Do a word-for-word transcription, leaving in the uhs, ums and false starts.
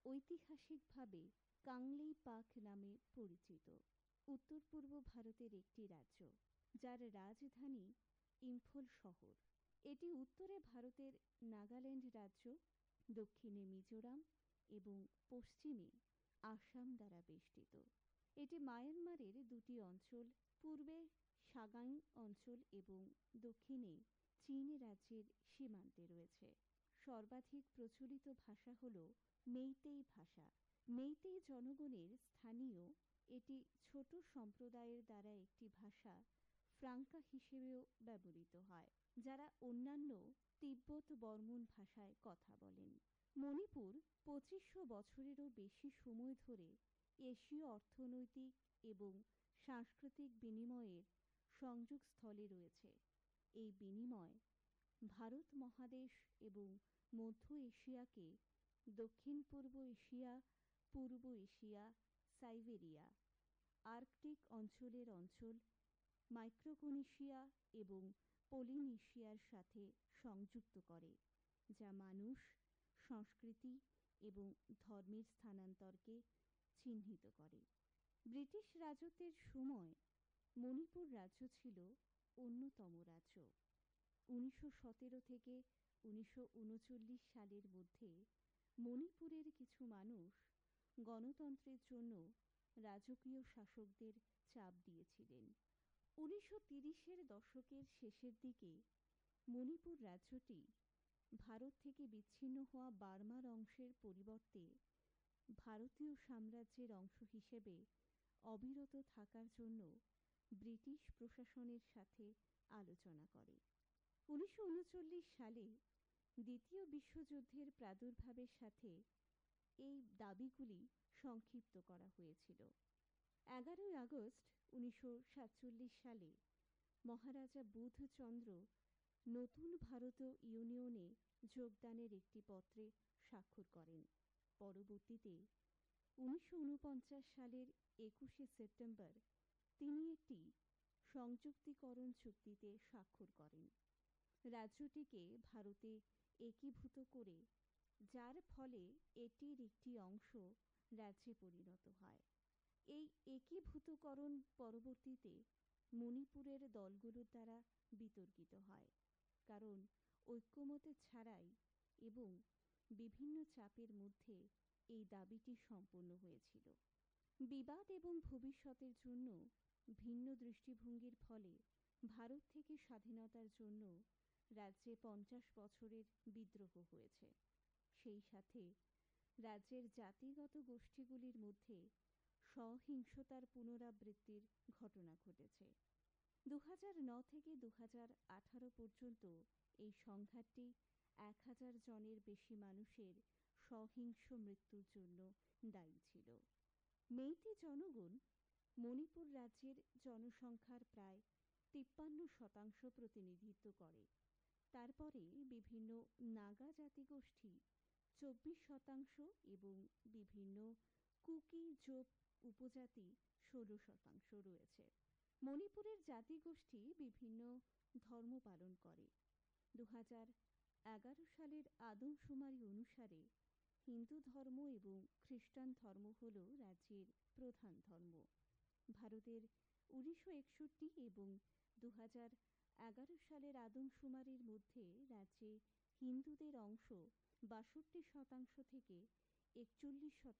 ঐতিহাসিকভাবে কাংলেই পাক নামে পরিচিত। উত্তর পূর্ব ভারতের একটি রাজ্য, যার রাজধানী ইম্ফল শহর। এটি উত্তরে ভারতের নাগাল্যান্ড রাজ্য, দক্ষিণে মিজোরাম এবং পশ্চিমে আসাম দ্বারা বেষ্টিত। এটি মায়ানমারের দুটি অঞ্চল, পূর্বে সাগাইং অঞ্চল এবং দক্ষিণে চীন রাজ্যের সীমান্তে রয়েছে। সর্বাধিক প্রচলিত ভাষা হল মেইতেই ভাষা। মেইতেই জনগণের স্থানীয় এটি ছোট সম্প্রদায়ের দ্বারা একটি ভাষা ফ্রাঙ্কা হিসেবেও ব্যবহৃত হয়, যারা অন্যান্য তিব্বত বর্মন ভাষায় কথা বলেন। মণিপুর পঁচিশশো বছরেরও বেশি সময় ধরে এশীয় অর্থনৈতিক এবং সাংস্কৃতিক বিনিময়ের সংযোগস্থলে রয়েছে। এই বিনিময় ভারত মহাদেশ এবং মধ্য এশিয়াকে দক্ষিণ পূর্ব এশিয়া, পূর্ব এশিয়া, সাইবেরিয়া, আর্কটিক অঞ্চলের অঞ্চল, মাইক্রোনেশিয়া এবং পলিনেশিয়ার সাথে সংযুক্ত করে, যা মানুষ, সংস্কৃতি এবং ধর্মের স্থানান্তরকে চিহ্নিত করে। ব্রিটিশ রাজত্বের সময় মণিপুর রাজ্য ছিল অন্যতম রাজ্য। উনিশশো সতেরো থেকে উনিশশো উনচল্লিশ সালের মধ্যে মণিপুরের কিছু মানুষ গণতন্ত্রের জন্য রাজকীয় শাসকদের চাপ দিয়েছিলেন। উনিশশো তিরিশের দশকের শেষের দিকে মণিপুর রাজ্যটি ভারত থেকে বিচ্ছিন্ন হওয়া বার্মার অংশের পরিবর্তে ভারতীয় সাম্রাজ্যের অংশ হিসেবে অবিরত থাকার জন্য ব্রিটিশ প্রশাসনের সাথে আলোচনা করে। উনিশশো উনচল্লিশ সালে দ্বিতীয় বিশ্বযুদ্ধের প্রাদুর্ভাবের সাথে এই দাবিগুলি সংক্ষিপ্ত করা হয়েছিল। এগারোই আগস্ট উনিশশো সাতচল্লিশ সালে মহারাজা বুধচন্দ্র নতুন ভারত ইউনিয়নে যোগদানের একটি পত্রে স্বাক্ষর করেন। পরবর্তীতে উনিশশো উনপঞ্চাশ সালের একুশে সেপ্টেম্বর তিনি একটি সংযুক্তিকরণ চুক্তিতে স্বাক্ষর করেন, রাজ্যটিকে ভারতে একীভূত করে, যার ফলে এটির একটি অংশ রাজ্যে পরিণত হয়। এই একীভূতকরণ পরবর্তীতে মণিপুরের দলগুলোর দ্বারা বিতর্কিত হয়, কারণ ঐক্যমত্য ছাড়াই এবং বিভিন্ন চাপের মধ্যে এই দাবিটি সম্পন্ন হয়েছিল। বিবাদ এবং ভবিষ্যতের জন্য ভিন্ন দৃষ্টিভঙ্গির ফলে ভারত থেকে স্বাধীনতার জন্য রাজ্যে পঞ্চাশ বছরের বিদ্রোহ হয়েছে। সেই সাথে রাজ্যের জাতিগত গোষ্ঠীগুলির মধ্যে সহিংসতার পুনরাবৃত্তির ঘটনা ঘটেছে। দু হাজার ন থেকে দু হাজার আঠারো পর্যন্ত এই সংঘাতটি এক হাজার জনের বেশি মানুষের সহিংস মৃত্যুর জন্য দায়ী ছিল। মেইতি জনগণ মণিপুর রাজ্যের জনসংখ্যার প্রায় তিপ্পান্ন শতাংশ প্রতিনিধিত্ব করে। তারপরে বিভিন্ন নাগা জাতিগোষ্ঠী চব্বিশ শতাংশ এবং বিভিন্ন কুকি জোপ উপজাতি ষোলো শতাংশ রয়েছে। মণিপুরের জাতিগোষ্ঠী বিভিন্ন ধর্ম পালন করে। দু হাজার এগারো সালের আদমশুমারি অনুসারে হিন্দু ধর্ম এবং খ্রিস্টান ধর্ম হল রাজ্যের প্রধান ধর্ম। ভারতের উনিশশো একষট্টি এবং দু হাজার এগারো সালের আদমশুমারির মধ্যে রাজ্যে হিন্দুদের অংশ বাষট্টি শতাংশ থেকে একচল্লিশ শতাংশ